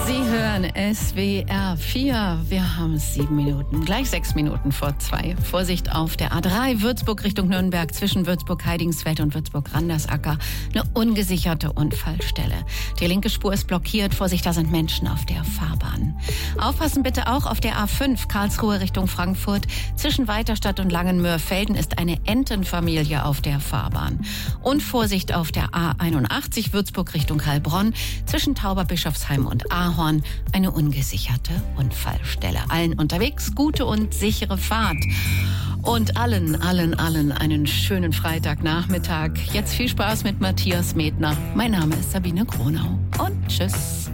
Sie hören SWR 4. Wir haben 7 Minuten, gleich 6 Minuten vor 2. Vorsicht auf der A3 Würzburg Richtung Nürnberg zwischen Würzburg-Heidingsfeld und Würzburg-Randersacker. Eine ungesicherte Unfallstelle. Die linke Spur ist blockiert. Vorsicht, da sind Menschen auf der Fahrbahn. Aufpassen bitte auch auf der A5 Karlsruhe Richtung Frankfurt. Zwischen Weiterstadt und Langenmöhr-Felden ist eine Entenfamilie auf der Fahrbahn. Und Vorsicht auf der A81 Würzburg Richtung Heilbronn. Zwischen Tauberbischofsheim und Ahorn eine ungesicherte Unfallstelle. Allen unterwegs gute und sichere Fahrt. Und allen einen schönen Freitagnachmittag. Jetzt viel Spaß mit Matthias Medner. Mein Name ist Sabine Gronau. Und tschüss.